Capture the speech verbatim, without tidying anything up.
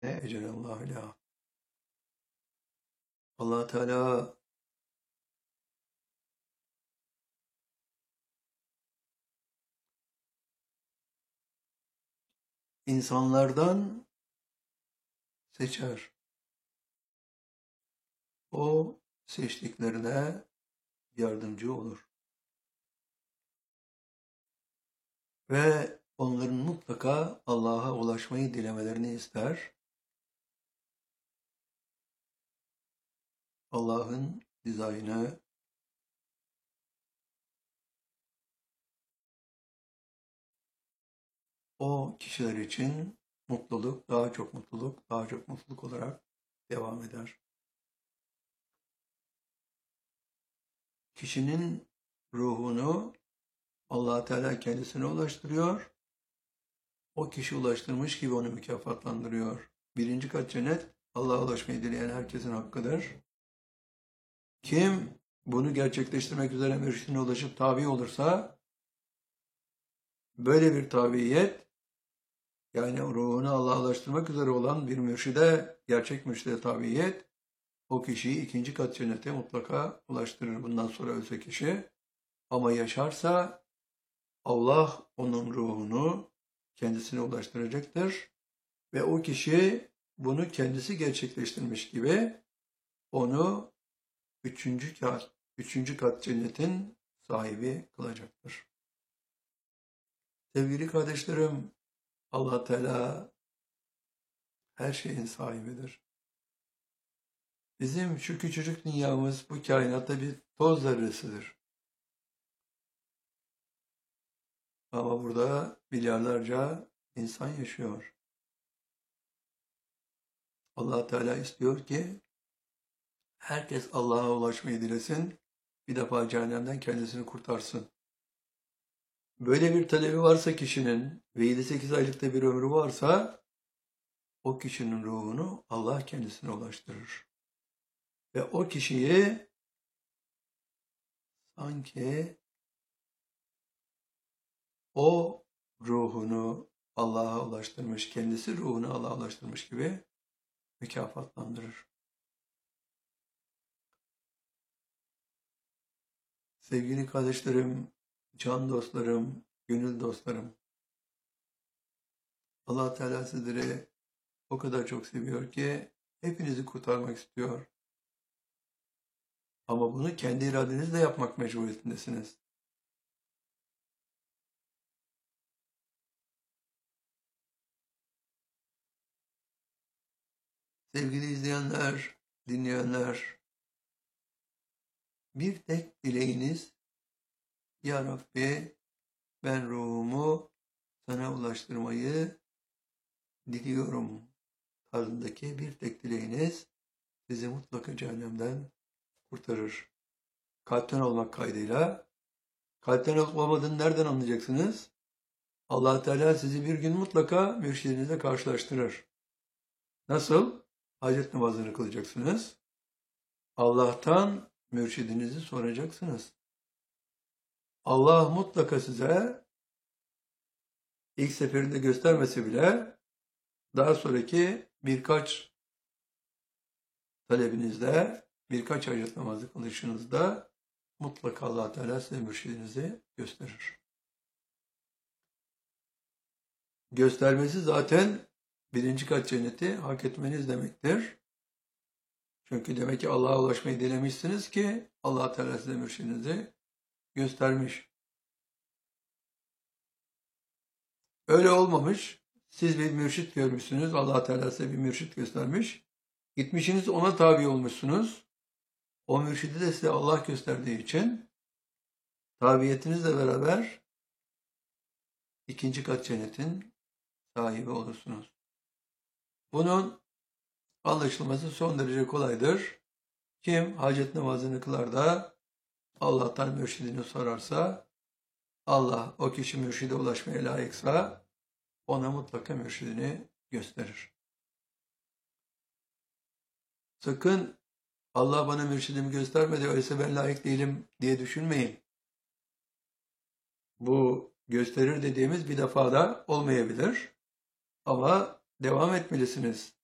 Ne ecelallahu la. Allah Teala insanlardan seçer. O seçtiklerine yardımcı olur. Ve onların mutlaka Allah'a ulaşmayı dilemelerini ister. Allah'ın dizaynı o kişiler için mutluluk, daha çok mutluluk, daha çok mutluluk olarak devam eder. Kişinin ruhunu Allah Teala kendisine ulaştırıyor. O kişi ulaştırmış gibi onu mükafatlandırıyor. Birinci kat cennet, Allah'a ulaşmayı dileyen herkesin hakkıdır. Kim bunu gerçekleştirmek üzere mürşidine ulaşıp tabi olursa, böyle bir tabiyet, yani ruhunu Allah'a ulaştırmak üzere olan bir mürşide, gerçek mürşide tabiyet, o kişiyi ikinci kat cennete mutlaka ulaştırır bundan sonra ölse kişi. Ama yaşarsa Allah onun ruhunu kendisine ulaştıracaktır. Ve o kişi bunu kendisi gerçekleştirmiş gibi onu üçüncü kat, üçüncü kat cennetin sahibi kılacaktır. Sevgili kardeşlerim, Allah Teala her şeyin sahibidir. Bizim şu küçücük dünyamız bu kainatta bir toz zerresidir. Ama burada milyarlarca insan yaşıyor. Allah Teala istiyor ki herkes Allah'a ulaşmayı dilesin, bir defa cehennemden kendisini kurtarsın. Böyle bir talebi varsa kişinin ve yedi sekiz aylıkta bir ömrü varsa o kişinin ruhunu Allah kendisine ulaştırır. Ve o kişiyi sanki o ruhunu Allah'a ulaştırmış, kendisi ruhunu Allah'a ulaştırmış gibi mükafatlandırır. Sevgili kardeşlerim, can dostlarım, gönül dostlarım, Allah Teala sizleri o kadar çok seviyor ki hepinizi kurtarmak istiyor. Ama bunu kendi iradenizle yapmak mecburiyetindesiniz. Sevgili izleyenler, dinleyenler, bir tek dileğiniz, Ya Rabbi, ben ruhumu sana ulaştırmayı diliyorum tarzındaki bir tek dileğiniz sizi mutlaka cehennemden kurtarır. Kalpten olmak kaydıyla, kalpten olup olmadığını nereden anlayacaksınız? Allah Teala sizi bir gün mutlaka mürşidinizle karşılaştırır. Nasıl? Hacet namazını kılacaksınız. Allah'tan mürşidinizi soracaksınız. Allah mutlaka size ilk seferinde göstermese bile daha sonraki birkaç talebinizde, birkaç hacet namazı kılışınızda mutlaka Allah Teala size mürşidinizi gösterir. Göstermesi zaten birinci kat cenneti hak etmeniz demektir. Çünkü demek ki Allah'a ulaşmayı dilemişsiniz ki Allah Teala size mürşidinizi göstermiş. Öyle olmamış. Siz bir mürşit görmüşsünüz. Allah Teala size bir mürşit göstermiş. Gitmişsiniz ona tabi olmuşsunuz. O mürşidi de size Allah gösterdiği için tabiyetinizle beraber ikinci kat cennetin sahibi olursunuz. Bunun anlaşılması son derece kolaydır. Kim hacet namazını kılar da Allah'tan mürşidini sorarsa, Allah o kişi mürşide ulaşmaya layıksa ona mutlaka mürşidini gösterir. Sakın Allah bana mürşidimi göstermedi, öyleyse ben layık değilim diye düşünmeyin. Bu gösterir dediğimiz bir defada olmayabilir. Ama devam etmelisiniz.